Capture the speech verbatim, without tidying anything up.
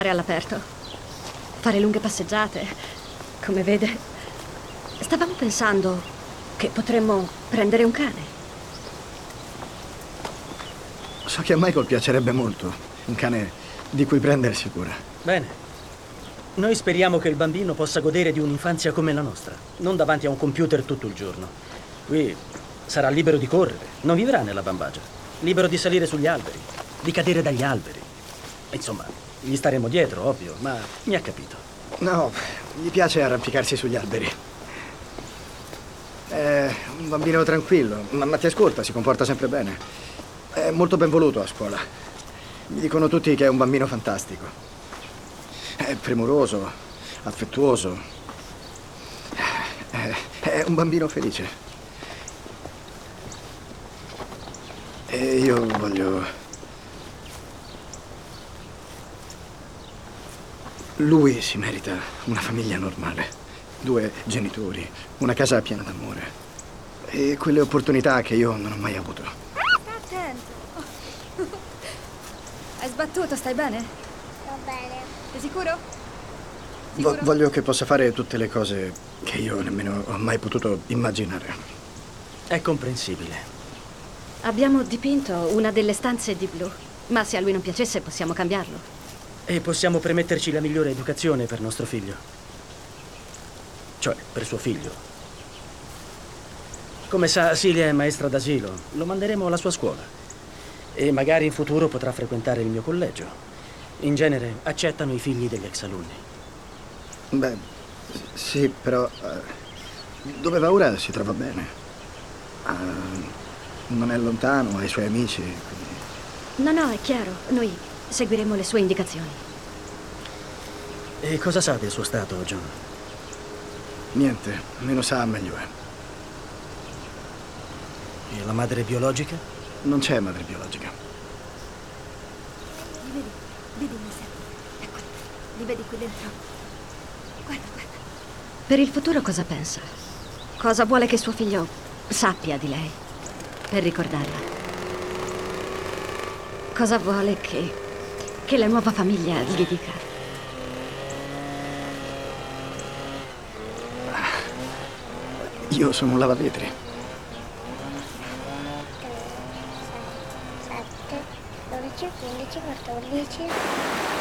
all'aperto, fare lunghe passeggiate. Come vede, stavamo pensando che potremmo prendere un cane. So che a Michael piacerebbe molto un cane di cui prendersi cura. Bene. Noi speriamo che il bambino possa godere di un'infanzia come la nostra, non davanti a un computer tutto il giorno. Qui sarà libero di correre, non vivrà nella bambagia, libero di salire sugli alberi, di cadere dagli alberi. Insomma, gli staremo dietro, ovvio, ma mi ha capito. No, gli piace arrampicarsi sugli alberi. È un bambino tranquillo, ma, ma ti ascolta, si comporta sempre bene. È molto ben voluto a scuola. Mi dicono tutti che è un bambino fantastico. È premuroso, affettuoso. È, è un bambino felice. E io voglio... Lui si merita una famiglia normale. Due genitori, una casa piena d'amore. E quelle opportunità che io non ho mai avuto. Sta attento. Hai sbattuto, stai bene? Sto bene. Sei sicuro? Vo- Sicuro? voglio che possa fare tutte le cose che io nemmeno ho mai potuto immaginare. È comprensibile. Abbiamo dipinto una delle stanze di blu, ma se a lui non piacesse possiamo cambiarlo. E possiamo permetterci la migliore educazione per nostro figlio. Cioè, per suo figlio. Come sa, Silvia è maestra d'asilo. Lo manderemo alla sua scuola. E magari in futuro potrà frequentare il mio collegio. In genere accettano i figli degli ex alunni. Beh, s- sì, però eh, dove va ora si trova bene. Ah, non è lontano, ha i suoi amici, quindi... No, no, è chiaro. Noi seguiremo le sue indicazioni. E cosa sa del suo stato, John? Niente, meno sa meglio è. E la madre biologica? Non c'è madre biologica. Li vedi? Vedi mi serve. Eccoli. Li vedi qui dentro? Guarda, guarda. Per il futuro cosa pensa? Cosa vuole che suo figlio sappia di lei? Per ricordarla. Cosa vuole che, che la nuova famiglia gli dica? Io sono un lavavetri. sette, dodici, quindici, quattordici.